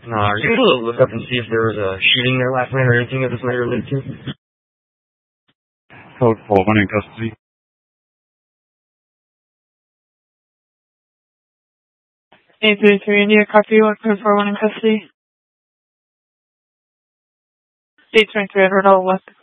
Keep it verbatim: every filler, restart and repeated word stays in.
Uh, are you able to look up and see if there was a shooting there last night or anything that this might relate to? Code four one in custody. eight three three India, copy one, code four one in custody. eight three three, Edward, all left.